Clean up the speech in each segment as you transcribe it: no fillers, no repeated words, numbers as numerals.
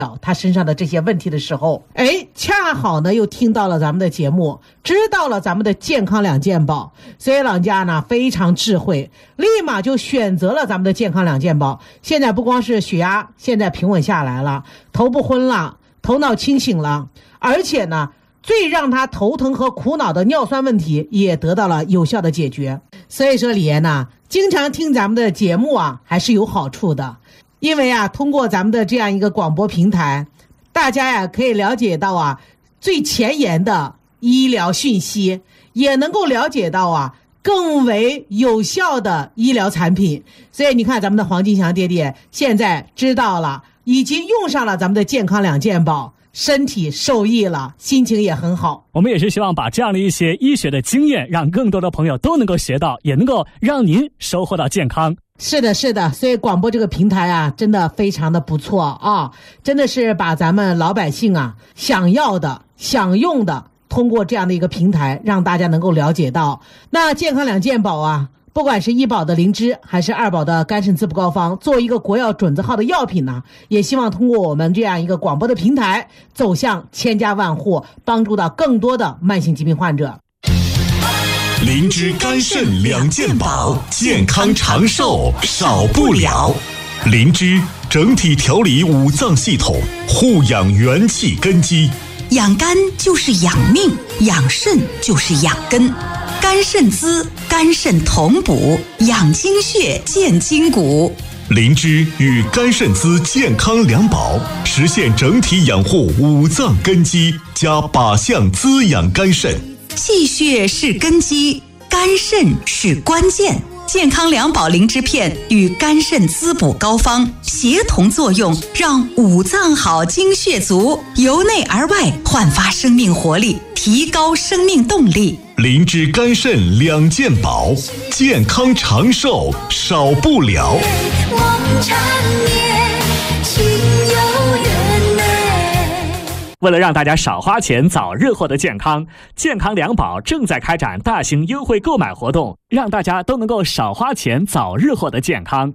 他身上的这些问题的时候，恰好呢又听到了咱们的节目，知道了咱们的健康两件宝，所以老人家呢非常智慧，立马就选择了咱们的健康两件宝。现在不光是血压现在平稳下来了，头不昏了，头脑清醒了，而且呢最让他头疼和苦恼的尿酸问题也得到了有效的解决。所以说李岩呢经常听咱们的节目啊还是有好处的，因为啊通过咱们的这样一个广播平台，大家呀可以了解到啊最前沿的医疗讯息，也能够了解到啊更为有效的医疗产品。所以你看咱们的黄金祥爹爹现在知道了，已经用上了咱们的健康两件宝，身体受益了，心情也很好。 我们也是希望把这样的一些医学的经验让更多的朋友都能够学到，也能够让您收获到健康。 是的，是的，所以广播这个平台啊真的非常的不错啊，真的是把咱们老百姓啊想要的想用的通过这样的一个平台让大家能够了解到。那健康两件宝啊，不管是医保的灵芝还是二保的肝肾滋补膏方，作为一个国药准字号的药品呢，也希望通过我们这样一个广播的平台走向千家万户，帮助到更多的慢性疾病患者。 灵芝肝肾两件宝，健康长寿少不了。灵芝整体调理五脏系统，护养元气根基。 养肝就是养命，养肾就是养根。肝肾滋，肝肾同补，养精血，健筋骨。 灵芝与肝肾滋健康两宝，实现整体养护五脏根基，加靶向滋养肝肾。 气血是根基，肝肾是关键。健康两宝灵芝片与肝肾滋补膏方协同作用，让五脏好、精血足，由内而外焕发生命活力，提高生命动力。 灵芝肝肾两件宝，健康长寿少不了。 梦缠绵，情有缘内。 为了让大家少花钱，早日获得健康，健康两宝正在开展大型优惠购买活动，让大家都能够少花钱，早日获得健康。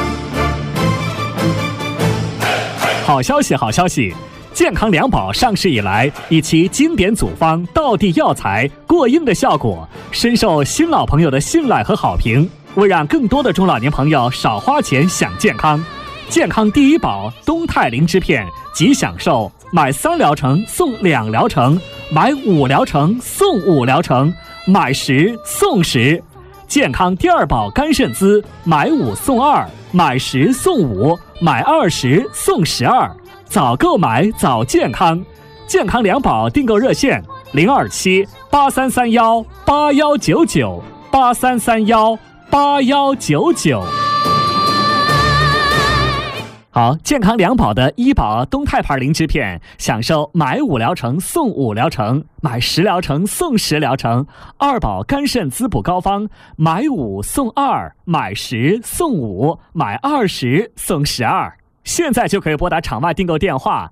好消息，好消息！健康两宝上市以来，以其经典组方、道地药材、过硬的效果，深受新老朋友的信赖和好评。为让更多的中老年朋友少花钱享健康，健康第一宝东肽灵芝片即享受买3疗程送2疗程，买5疗程送5疗程，买10送10。健康第二宝肝肾滋，买5送2，买10送5，买20送12。早购买早健康，健康两宝订购热线027-8331-8199，8331-8199。好，健康两宝的医保东肽牌灵芝片，享受买5疗程送5疗程，买10疗程送10疗程；二宝肝肾滋补膏方，买5送2，买10送5，买20送12。现在就可以拨打场外订购电话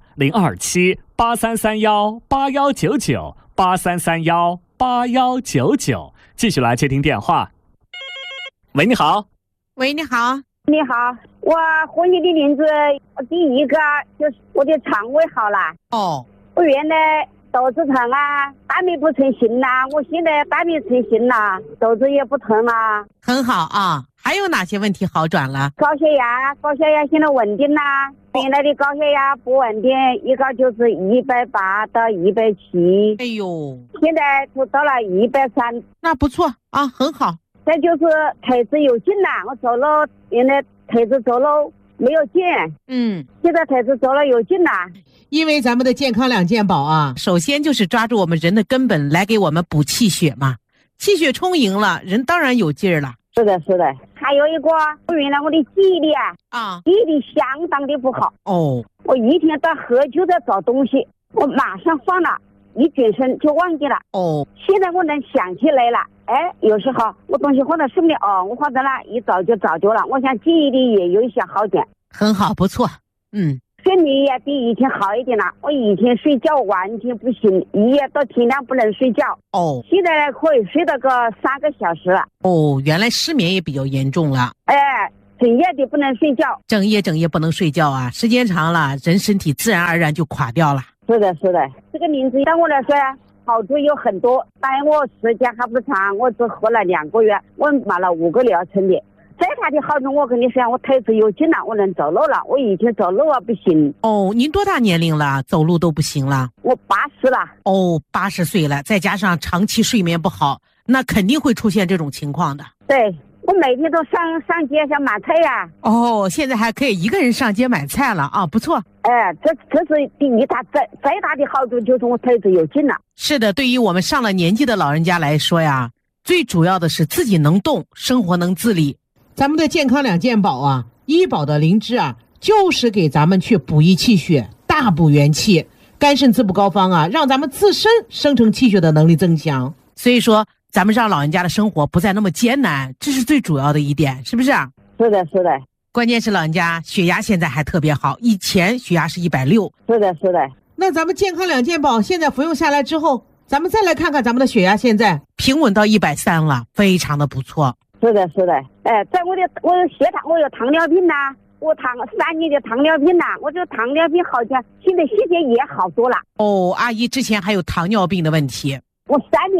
027-8331-8199，8331-8199。继续来接听电话。喂，你好。 喂，你好。 你好，我喝你的灵芝，第一个就是我的肠胃好了。 哦， 我原来肚子疼啊，大便不成形啦，我现在大便成形了，肚子也不疼了。 很好啊。还有哪些问题好转了？ 高血压现在稳定啦，原来的高血压不稳定，一个就是180到170， 哎呦， 现在就到了130， 那不错啊，很好。 再就是腿子有劲啦，我走路原来腿子走路没有劲，现在腿子走了有劲啦。 因为咱们的健康两件宝啊，首先就是抓住我们人的根本来给我们补气血嘛，气血充盈了，人当然有劲儿了。 是的，是的。还有一个，原来我的记忆力记忆力相当的不好。 哦， 我一天到黑就在找东西，我马上放了，一转身就忘记了。哦，现在我能想起来了。有时候我东西放在上面我放在那一找就找丢了。我想记忆力也有一些好点。 很好，不错。 睡眠也比以前好一点了。我以前睡觉完全不行，一夜到天亮不能睡觉。哦，现在可以睡到个3个小时了。 哦，原来失眠也比较严重了。 整夜的不能睡觉。 整夜不能睡觉啊，时间长了，人身体自然而然就垮掉了。 是的，这个灵芝对我来说好处有很多，但我时间还不长，我只喝了2个月，我买了5个疗程的。最大的好处我跟你说，我腿子有劲了，我能走路了，我以前走路不行。 哦，您多大年龄了？走路都不行了？ 我80了。 哦，80岁了，再加上长期睡眠不好，那肯定会出现这种情况的。 对，我每天都上街上买菜呀。 哦，现在还可以一个人上街买菜了啊，不错。 这是第一大最大的好处，就是我腿子有劲了。 是的，对于我们上了年纪的老人家来说呀，最主要的是自己能动，生活能自理。咱们的健康2件宝啊，医保的灵芝啊，就是给咱们去补益气血，大补元气，肝肾滋补膏方啊，让咱们自身生成气血的能力增强。所以说咱们让老人家的生活不再那么艰难，这是最主要的一点，是不是啊？ 是的。 关键是老人家血压现在还特别好，以前血压是160。 是的。 那咱们健康2件宝现在服用下来之后，咱们再来看看咱们的血压，现在平稳到130了，非常的不错。 是的。在我有血糖，我有糖尿病啦，我3年的糖尿病啦，我这糖尿病好像现在也好多了。 哦，阿姨之前还有糖尿病的问题。 我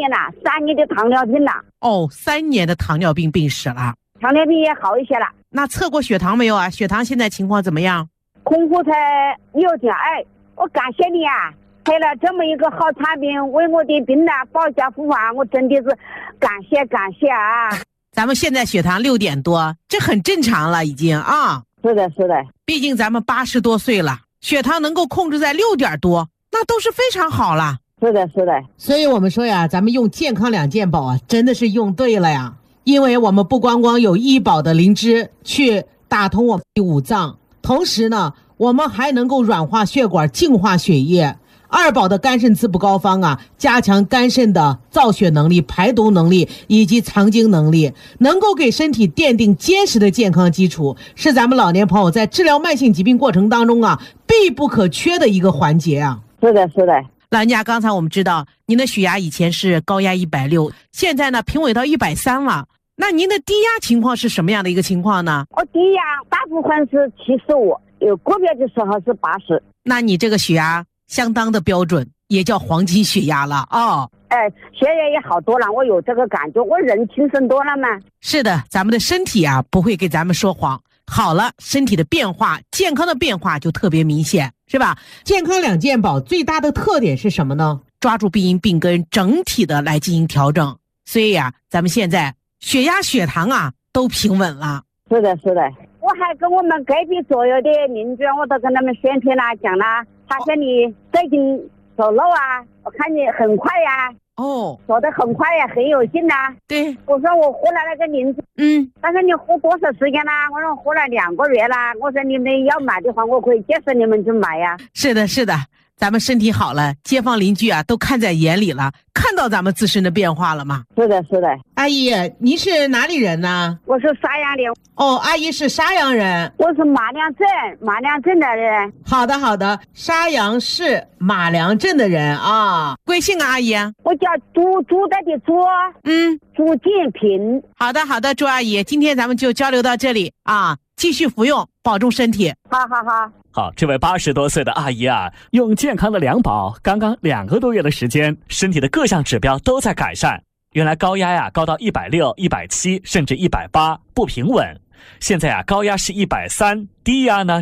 3年的糖尿病了。 哦，3年的糖尿病病史了。 糖尿病也好一些了。 那测过血糖没有啊？血糖现在情况怎么样？ 空腹才6.2。我感谢你啊，配了这么一个好产品，为我的病呢保驾护航，我真的是感谢啊。 咱们现在血糖6点多，这很正常了已经啊。 是的。 毕竟咱们80多岁了，血糖能够控制在6点多，那都是非常好了。 是的。 所以我们说呀，咱们用健康2件宝啊，真的是用对了呀。因为我们不光有医保的灵芝去打通我们的5脏，同时呢，我们还能够软化血管、净化血液。2宝的肝肾滋补膏方啊，加强肝肾的造血能力、排毒能力以及藏精能力，能够给身体奠定坚实的健康基础，是咱们老年朋友在治疗慢性疾病过程当中啊必不可缺的一个环节啊。 是的。 老人家，刚才我们知道您的血压以前是高压160，现在呢平稳到130了。那您的低压情况是什么样的一个情况呢？ 我低压大部分是75，有个别的时候是80。 那你这个血压相当的标准，也叫黄金血压了啊。 血压也好多了，我有这个感觉，我人轻松多了嘛。 是的，咱们的身体啊不会给咱们说谎，好了，身体的变化，健康的变化就特别明显，是吧？健康2件宝最大的特点是什么呢？抓住病因病根，整体的来进行调整。所以呀，咱们现在血压血糖啊都平稳了。 是的。我还跟我们隔壁左右的邻居，我都跟他们宣传啦，讲啦，他说你最近走路啊，我看你很快呀。走得很快呀，很有劲啊。 对， 我说我喝了那个灵芝。他说你喝多少时间啦？我说喝了2个月啦。我说你们要买的话，我可以介绍你们去买呀。 是的，咱们身体好了，街坊邻居啊都看在眼里了，看到咱们自身的变化了嘛。 是的。 阿姨，您是哪里人呢？ 我是沙阳的。 哦，阿姨是沙阳人。 我是马良镇的人。 好的，沙阳市马良镇的人啊。贵姓啊，阿姨？ 我叫朱的朱。朱建平。 好的，朱阿姨，今天咱们就交流到这里啊，继续服用，保重身体。 好，这位80多岁的阿姨啊，用健康的2宝，刚刚2个多月的时间，身体的各项指标都在改善。原来高压呀高到160、170，甚至180，不平稳。现在啊高压是130，低压呢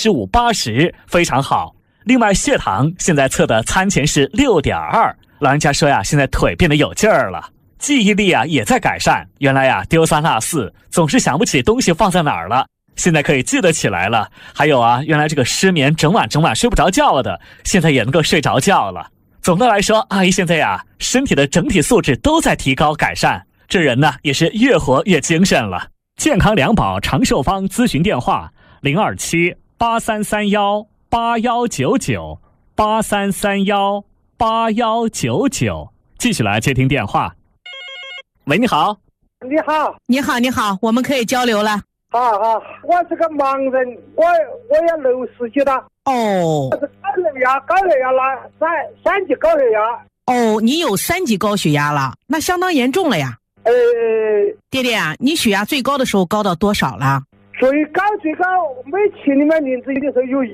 75、80，非常好。另外血糖现在测的餐前是6.2，老人家说呀，现在腿变得有劲儿了。记忆力啊也在改善，原来呀丢3落4，总是想不起东西放在哪儿了。现在可以记得起来了。还有啊，原来这个失眠整晚睡不着觉的，现在也能够睡着觉了。总的来说，阿姨现在呀，身体的整体素质都在提高改善，这人呢也是越活越精神了。健康2宝长寿方咨询电话：027-8331-8199，8331-8199。继续来接听电话。喂，你好。 你好，我们可以交流了。 我是个盲人，我也60几了。我是高血压了，3级高血压。 你有3级高血压了，那相当严重了呀。爹爹啊，你血压最高的时候高到多少了？ 最高每期里面名字有的时候有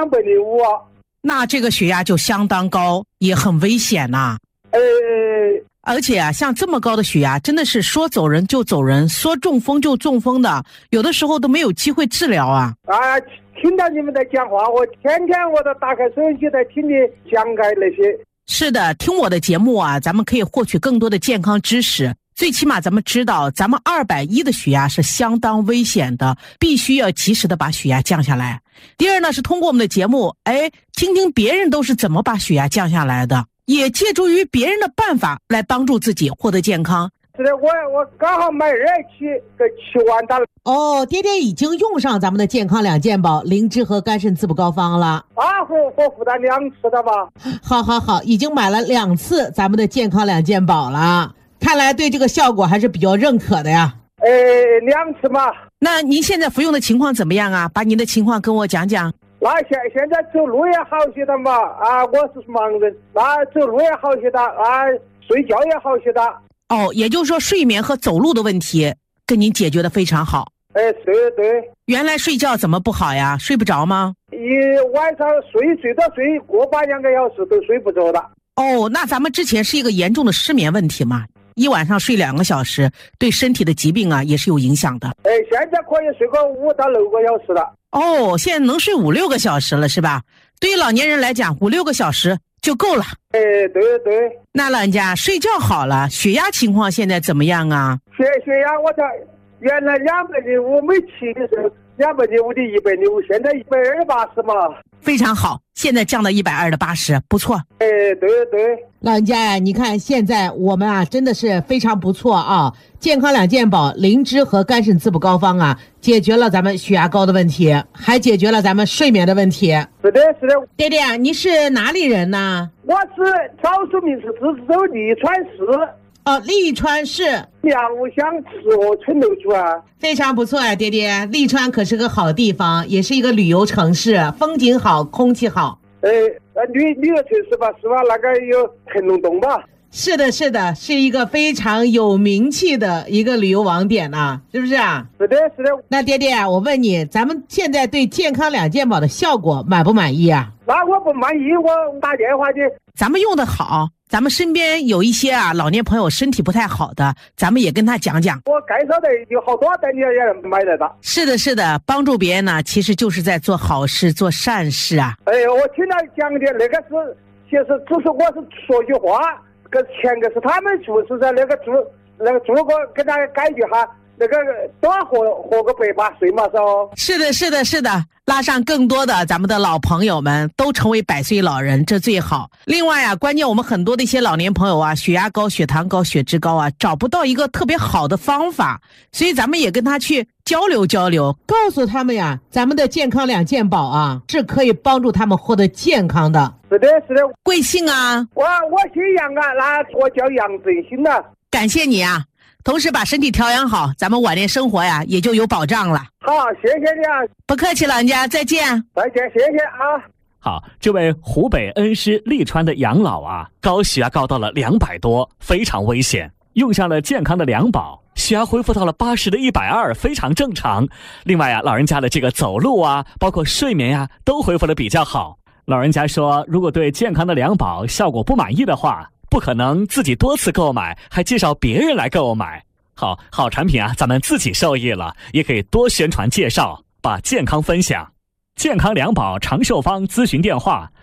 205啊。 那这个血压就相当高，也很危险呐。而且啊，像这么高的血压，真的是说走人就走人，说中风就中风的，有的时候都没有机会治疗啊。 听到你们在讲话，我天天我都打开收音机在听你讲解那些。 是的，听我的节目啊，咱们可以获取更多的健康知识。最起码咱们知道，咱们210的血压是相当危险的，必须要及时的把血压降下来。第二呢，是通过我们的节目，听听别人都是怎么把血压降下来的，也借助于别人的办法来帮助自己获得健康。 是的，我刚好买2期的7万单。 爹爹已经用上咱们的健康2件宝灵芝和肝肾滋补膏方了。 我负担2次的吧。 好，已经买了2次咱们的健康2件宝了，看来对这个效果还是比较认可的呀。 2次嘛。 那您现在服用的情况怎么样啊？把您的情况跟我讲讲。 那现在走路也好些的嘛。我是盲人，那走路也好些的，睡觉也好些的。 也就是说睡眠和走路的问题跟您解决的非常好。 对。 原来睡觉怎么不好呀？睡不着吗？ 晚上睡到睡过8、2个小时都睡不着的。 那咱们之前是一个严重的失眠问题嘛，一晚上睡2个小时，对身体的疾病啊也是有影响的。 现在可以睡个5到6个小时了。 现在能睡5、6个小时了是吧？对于老年人来讲，5、6个小时就够了。 对。 那老人家睡觉好了，血压情况现在怎么样啊？ 血压我才原来205每期的时候205的160，现在120/80嘛。 非常好，现在降到120/80，不错。 对。 老人家呀，你看现在我们啊真的是非常不错啊！健康2件宝灵芝和肝肾滋补膏方啊，解决了咱们血压高的问题，还解决了咱们睡眠的问题。 是的。 爹爹啊，你是哪里人呢？ 我是少数民族自治州利川市。 利川市良乡赤河村楼主啊。 非常不错啊，爹爹，利川可是个好地方，也是一个旅游城市，风景好，空气好。 旅游城市吧，是吧？那个有腾龙洞吧？ 是的，是一个非常有名气的一个旅游网点呐，是不是啊？ 是的。 那爹爹啊，我问你，咱们现在对健康2件宝的效果满不满意啊？ 那我不满意，我打电话去。 咱们用的好，咱们身边有一些老年朋友身体不太好的，咱们也跟他讲讲。 我介绍的有好多在你也买得到。 是的，帮助别人呢，其实就是在做好事，做善事啊。 我听他讲的那个是，其实只是我是说句话，钱是他们做是在那个做个给他改一下，那个都要活个100、岁嘛，是吧？是的，拉上更多的咱们的老朋友们都成为100岁老人，这最好。另外啊，关键我们很多的一些老年朋友啊，血压高、血糖高、血脂高啊，找不到一个特别好的方法，所以咱们也跟他去交流，告诉他们呀，咱们的健康2件宝啊，是可以帮助他们获得健康的。 是的。 贵姓啊？ 我姓杨啊，那我叫杨振兴的。 感谢你啊，同时把身体调养好，咱们晚年生活呀也就有保障了。 好，谢谢你啊。 不客气，老人家，再见。 再见，谢谢啊。 好，这位湖北恩施利川的杨老啊，高血压高到了200多，非常危险。用上了健康的2宝，血压恢复到了80的120，非常正常。另外啊，老人家的这个走路啊，包括睡眠呀，都恢复的比较好。老人家说，如果对健康的2宝效果不满意的话，不可能自己多次购买，还介绍别人来购买。好产品啊，咱们自己受益了，也可以多宣传介绍，把健康分享。健康2宝长寿方咨询电话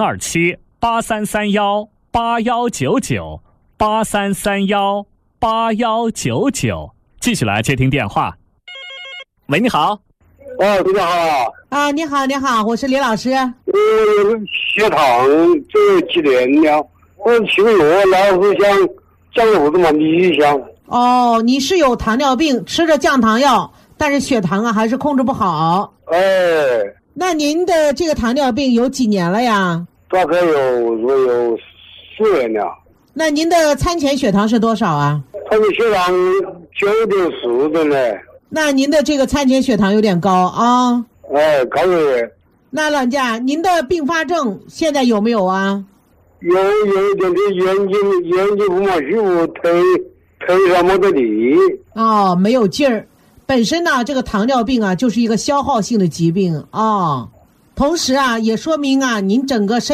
：027-8331-8199，8331-8199。继续来接听电话。喂，你好。 你好。 你好，我是李老师。 血糖这几年了，我吃药，老是想长肚子嘛，你想。 你是有糖尿病，吃着降糖药，但是血糖啊还是控制不好。那您的这个糖尿病有几年了呀？ 大概有4年了。 那您的餐前血糖是多少啊？ 餐前血糖9.4的呢。 那您的这个餐前血糖有点高啊。 高一点。 那老人家，您的并发症现在有没有啊？ 有一点点眼睛不嘛虚，腿上没得力。 没有劲儿。 本身呢，这个糖尿病啊，就是一个消耗性的疾病啊，同时啊，也说明啊，您整个身